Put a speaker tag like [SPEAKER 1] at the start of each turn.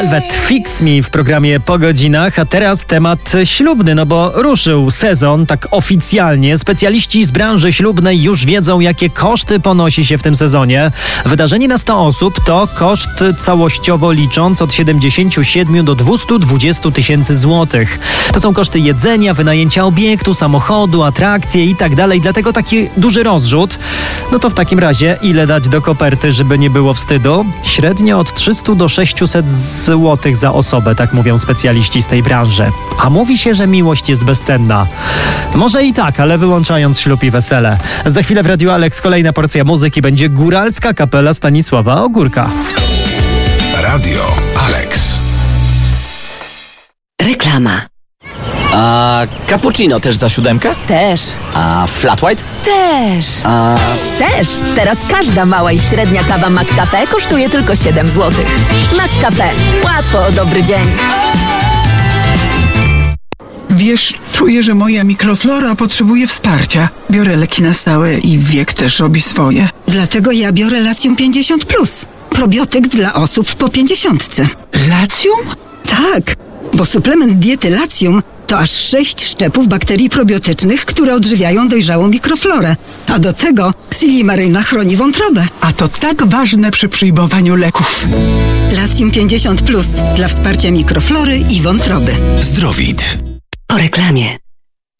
[SPEAKER 1] Velvet Fix Me w programie Po godzinach, a teraz temat ślubny, no bo ruszył sezon tak oficjalnie. Specjaliści z branży ślubnej już wiedzą, jakie koszty ponosi się w tym sezonie. Wydarzenie na 100 osób to koszt całościowo licząc od 77 do 220 tysięcy złotych. To są koszty jedzenia, wynajęcia obiektu, samochodu, atrakcje i tak dalej, dlatego taki duży rozrzut. No to w takim razie ile dać do koperty, żeby nie było wstydu? Średnio od 300 do 600 złotych za osobę, tak mówią specjaliści z tej branży. A mówi się, że miłość jest bezcenna. Może i tak, ale wyłączając ślub i wesele. Za chwilę w Radiu Alex kolejna porcja muzyki, będzie góralska kapela Stanisława Ogórka.
[SPEAKER 2] Radio Alex.
[SPEAKER 3] Reklama.
[SPEAKER 4] A cappuccino też za 7?
[SPEAKER 3] Też.
[SPEAKER 4] A flat white?
[SPEAKER 3] Też. Też. Teraz każda mała i średnia kawa McCafe kosztuje tylko 7 zł. McCafe. Łatwo o dobry dzień.
[SPEAKER 5] Wiesz, czuję, że moja mikroflora potrzebuje wsparcia. Biorę leki na stałe i wiek też robi swoje.
[SPEAKER 6] Dlatego ja biorę Latium 50+. Probiotyk dla osób po 50.
[SPEAKER 5] Latium?
[SPEAKER 6] Tak, bo suplement diety Latium to aż 6 szczepów bakterii probiotycznych, które odżywiają dojrzałą mikroflorę. A do tego Silimaryna chroni wątrobę.
[SPEAKER 5] A to tak ważne przy przyjmowaniu leków.
[SPEAKER 6] Latium 50+ dla wsparcia mikroflory i wątroby.
[SPEAKER 2] Zdrowid.
[SPEAKER 3] Po reklamie.